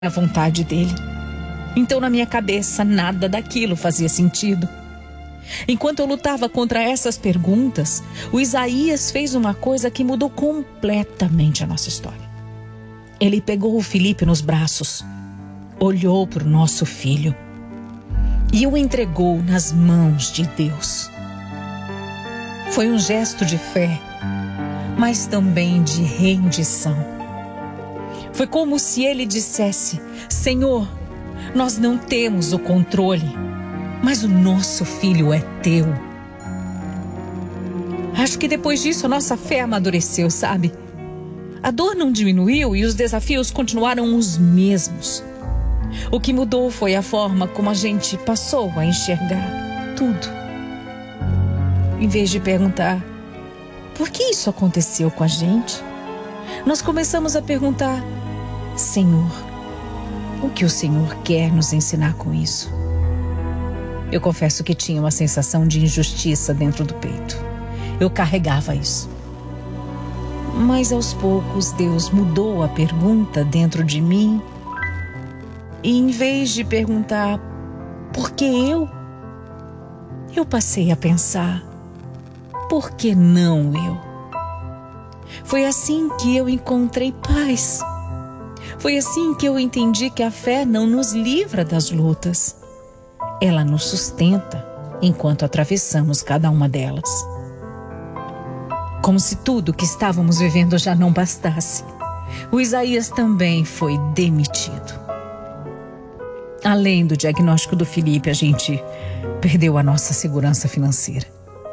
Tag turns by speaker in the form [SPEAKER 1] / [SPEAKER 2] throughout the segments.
[SPEAKER 1] a vontade dele. Então, na minha cabeça, nada daquilo fazia sentido. Enquanto eu lutava contra essas perguntas, o Isaías fez uma coisa que mudou completamente a nossa história. Ele pegou o Felipe nos braços, olhou para o nosso filho e o entregou nas mãos de Deus. Foi um gesto de fé, mas também de rendição. Foi como se ele dissesse: Senhor, nós não temos o controle, mas o nosso filho é teu. Acho que depois disso a nossa fé amadureceu, sabe? A dor não diminuiu e os desafios continuaram os mesmos. O que mudou foi a forma como a gente passou a enxergar tudo. Em vez de perguntar, por que isso aconteceu com a gente? Nós começamos a perguntar, Senhor, o que o Senhor quer nos ensinar com isso? Eu confesso que tinha uma sensação de injustiça dentro do peito. Eu carregava isso. Mas aos poucos Deus mudou a pergunta dentro de mim. E em vez de perguntar, por que eu passei a pensar, por que não eu? Foi assim que eu encontrei paz. Foi assim que eu entendi que a fé não nos livra das lutas. Ela nos sustenta enquanto atravessamos cada uma delas. Como se tudo que estávamos vivendo já não bastasse, o Isaías também foi demitido. Além do diagnóstico do Felipe, a gente perdeu a nossa segurança financeira.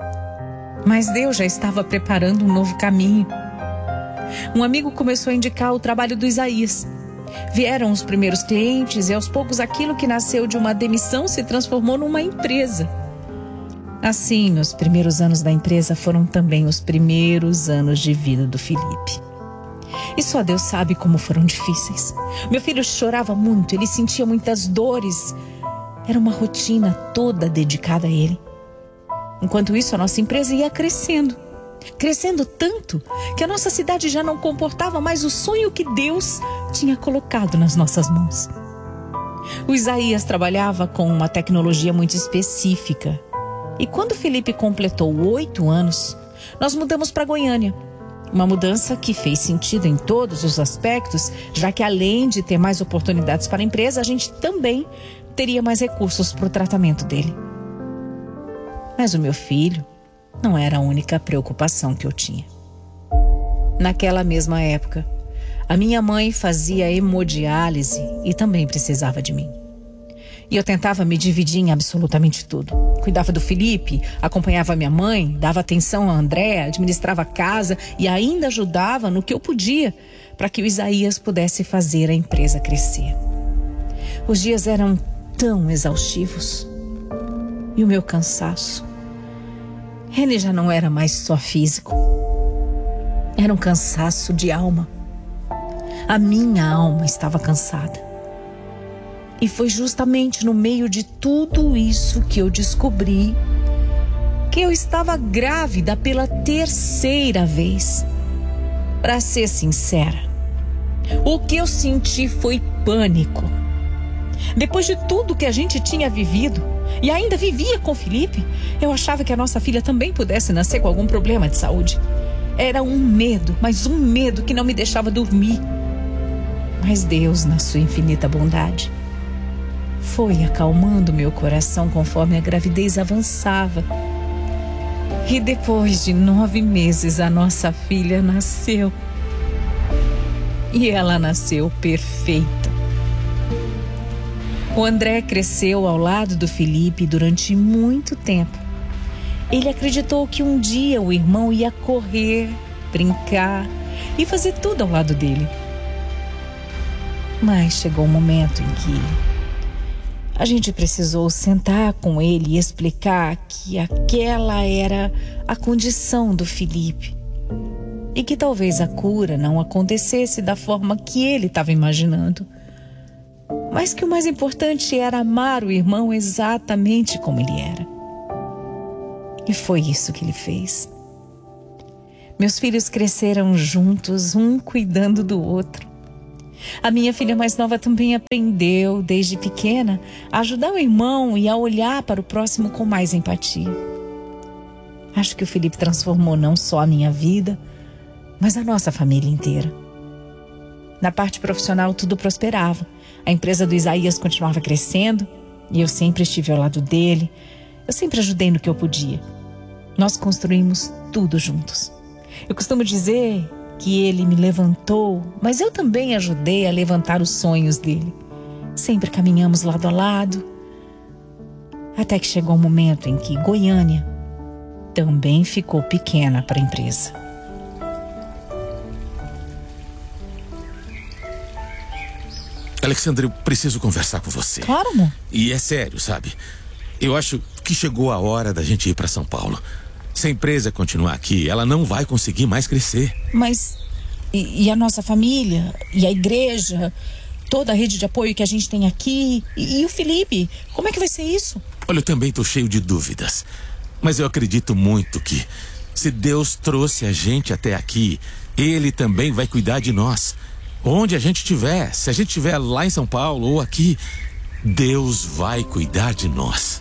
[SPEAKER 1] Mas Deus já estava preparando um novo caminho. Um amigo começou a indicar o trabalho do Isaías. Vieram os primeiros clientes e aos poucos aquilo que nasceu de uma demissão se transformou numa empresa. Assim, os primeiros anos da empresa foram também os primeiros anos de vida do Felipe. E só Deus sabe como foram difíceis. Meu filho chorava muito, ele sentia muitas dores. Era uma rotina toda dedicada a ele. Enquanto isso, a nossa empresa ia crescendo. Crescendo tanto que a nossa cidade já não comportava mais o sonho que Deus tinha colocado nas nossas mãos. O Isaías trabalhava com uma tecnologia muito específica. E quando Felipe completou 8 anos, nós mudamos para Goiânia. Uma mudança que fez sentido em todos os aspectos, já que além de ter mais oportunidades para a empresa, a gente também teria mais recursos para o tratamento dele. Mas o meu filho não era a única preocupação que eu tinha. Naquela mesma época, a minha mãe fazia hemodiálise e também precisava de mim. E eu tentava me dividir em absolutamente tudo. Cuidava do Felipe, acompanhava minha mãe, dava atenção a André, administrava a casa e ainda ajudava no que eu podia para que o Isaías pudesse fazer a empresa crescer. Os dias eram tão exaustivos. E o meu cansaço, ele já não era mais só físico. Era um cansaço de alma. A minha alma estava cansada. E foi justamente no meio de tudo isso que eu descobri que eu estava grávida pela 3ª vez. Para ser sincera, o que eu senti foi pânico. Depois de tudo que a gente tinha vivido e ainda vivia com Felipe, eu achava que a nossa filha também pudesse nascer com algum problema de saúde. Era um medo, mas um medo que não me deixava dormir. Mas Deus, na sua infinita bondade, foi acalmando meu coração conforme a gravidez avançava. E depois de 9 meses, a nossa filha nasceu. E ela nasceu perfeita. O André cresceu ao lado do Felipe durante muito tempo. Ele acreditou que um dia o irmão ia correr, brincar e fazer tudo ao lado dele. Mas chegou um momento em que a gente precisou sentar com ele e explicar que aquela era a condição do Felipe e que talvez a cura não acontecesse da forma que ele estava imaginando, mas que o mais importante era amar o irmão exatamente como ele era. E foi isso que ele fez. Meus filhos cresceram juntos, um cuidando do outro. A minha filha mais nova também aprendeu, desde pequena, a ajudar o irmão e a olhar para o próximo com mais empatia. Acho que o Felipe transformou não só a minha vida, mas a nossa família inteira. Na parte profissional, tudo prosperava. A empresa do Isaías continuava crescendo e eu sempre estive ao lado dele. Eu sempre ajudei no que eu podia. Nós construímos tudo juntos. Eu costumo dizer que ele me levantou, mas eu também ajudei a levantar os sonhos dele. Sempre caminhamos lado a lado, até que chegou um momento em que Goiânia também ficou pequena para a empresa.
[SPEAKER 2] Alexandre, eu preciso conversar com você.
[SPEAKER 1] Claro, amor.
[SPEAKER 2] E é sério, sabe? Eu acho que chegou a hora da gente ir para São Paulo. Se a empresa continuar aqui, ela não vai conseguir mais crescer.
[SPEAKER 1] Mas e a nossa família? E a igreja? Toda a rede de apoio que a gente tem aqui? E o Felipe? Como é que vai ser isso?
[SPEAKER 2] Olha, eu também tô cheio de dúvidas. Mas eu acredito muito que, se Deus trouxe a gente até aqui, Ele também vai cuidar de nós. Onde a gente estiver, se a gente estiver lá em São Paulo ou aqui, Deus vai cuidar de nós.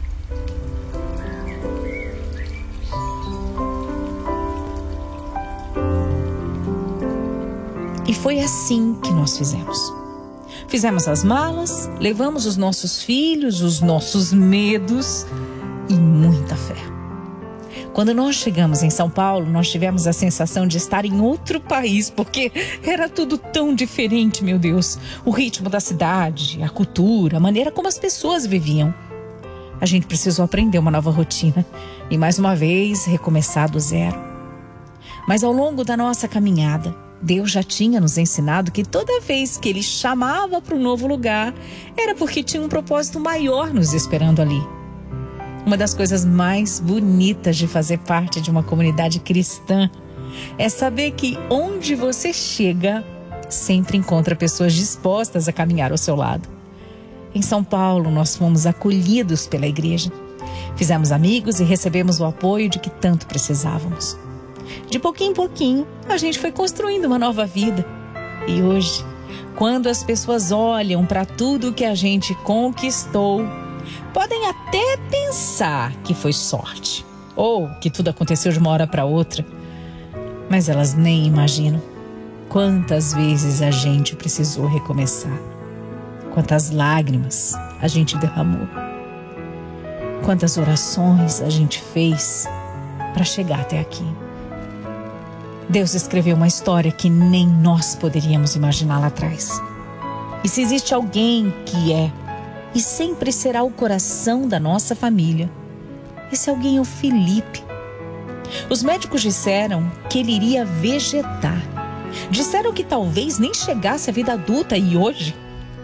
[SPEAKER 1] E foi assim que nós fizemos. Fizemos as malas, levamos os nossos filhos, os nossos medos e muita fé. Quando nós chegamos em São Paulo, nós tivemos a sensação de estar em outro país, porque era tudo tão diferente, meu Deus. O ritmo da cidade, a cultura, a maneira como as pessoas viviam. A gente precisou aprender uma nova rotina e, mais uma vez, recomeçar do zero. Mas ao longo da nossa caminhada, Deus já tinha nos ensinado que toda vez que Ele chamava para um novo lugar, era porque tinha um propósito maior nos esperando ali. Uma das coisas mais bonitas de fazer parte de uma comunidade cristã é saber que onde você chega, sempre encontra pessoas dispostas a caminhar ao seu lado. Em São Paulo, nós fomos acolhidos pela igreja. Fizemos amigos e recebemos o apoio de que tanto precisávamos. De pouquinho em pouquinho, a gente foi construindo uma nova vida. E hoje, quando as pessoas olham para tudo que a gente conquistou, podem até pensar que foi sorte ou que tudo aconteceu de uma hora para outra, mas elas nem imaginam quantas vezes a gente precisou recomeçar, quantas lágrimas a gente derramou, quantas orações a gente fez para chegar até aqui. Deus escreveu uma história que nem nós poderíamos imaginar lá atrás. E se existe alguém que é e sempre será o coração da nossa família, esse alguém é o Felipe. Os médicos disseram que ele iria vegetar. Disseram que talvez nem chegasse à vida adulta e hoje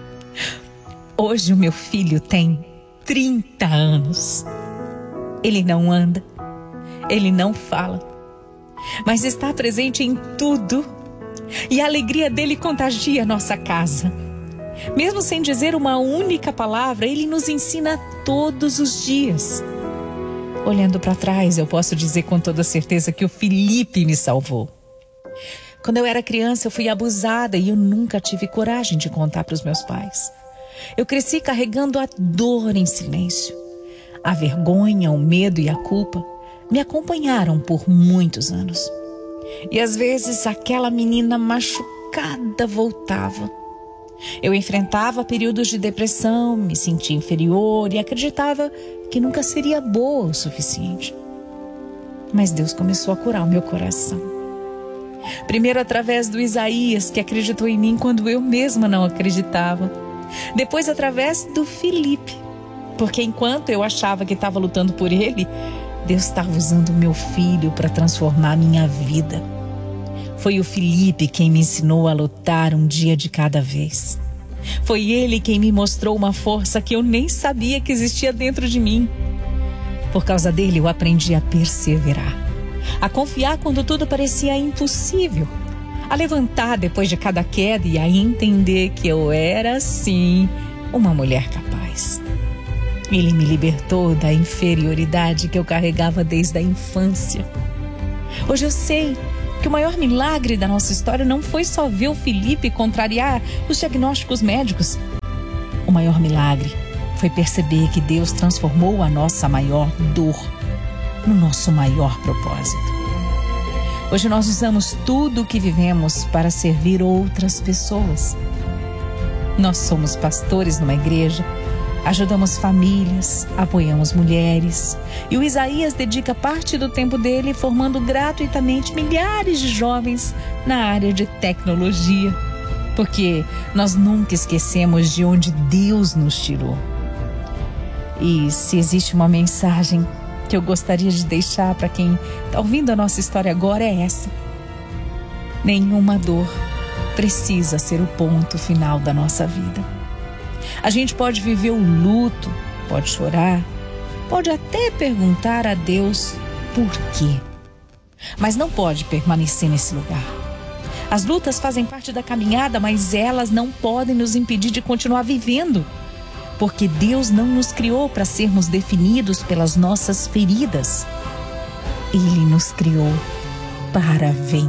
[SPEAKER 1] o meu filho tem 30 anos. Ele não anda, ele não fala, mas está presente em tudo. E a alegria dele contagia a nossa casa. Mesmo sem dizer uma única palavra, ele nos ensina todos os dias. Olhando para trás, eu posso dizer com toda certeza que o Felipe me salvou. Quando eu era criança, eu fui abusada e eu nunca tive coragem de contar para os meus pais. Eu cresci carregando a dor em silêncio. A vergonha, o medo e a culpa me acompanharam por muitos anos. E às vezes aquela menina machucada voltava. Eu enfrentava períodos de depressão, me sentia inferior e acreditava que nunca seria boa o suficiente. Mas Deus começou a curar o meu coração. Primeiro através do Isaías, que acreditou em mim quando eu mesma não acreditava. Depois através do Felipe, porque enquanto eu achava que estava lutando por ele, Deus estava usando o meu filho para transformar a minha vida. Foi o Felipe quem me ensinou a lutar um dia de cada vez. Foi ele quem me mostrou uma força que eu nem sabia que existia dentro de mim. Por causa dele, eu aprendi a perseverar, a confiar quando tudo parecia impossível, a levantar depois de cada queda e a entender que eu era, sim, uma mulher capaz. Ele me libertou da inferioridade que eu carregava desde a infância. Hoje eu sei que o maior milagre da nossa história não foi só ver o Felipe contrariar os diagnósticos médicos. O maior milagre foi perceber que Deus transformou a nossa maior dor no nosso maior propósito. Hoje nós usamos tudo o que vivemos para servir outras pessoas. Nós somos pastores numa igreja, ajudamos famílias, apoiamos mulheres. E o Isaías dedica parte do tempo dele formando gratuitamente milhares de jovens na área de tecnologia. Porque nós nunca esquecemos de onde Deus nos tirou. E se existe uma mensagem que eu gostaria de deixar para quem está ouvindo a nossa história agora, é essa: nenhuma dor precisa ser o ponto final da nossa vida. A gente pode viver o luto, pode chorar, pode até perguntar a Deus por quê, mas não pode permanecer nesse lugar. As lutas fazem parte da caminhada, mas elas não podem nos impedir de continuar vivendo. Porque Deus não nos criou para sermos definidos pelas nossas feridas. Ele nos criou para vencer.